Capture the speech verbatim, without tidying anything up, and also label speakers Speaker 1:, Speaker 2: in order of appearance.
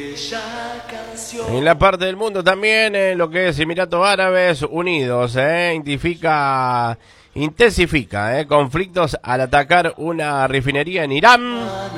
Speaker 1: En la parte del mundo también, eh, lo que es Emiratos Árabes Unidos, eh, intensifica, intensifica eh, conflictos al atacar una refinería en Irán.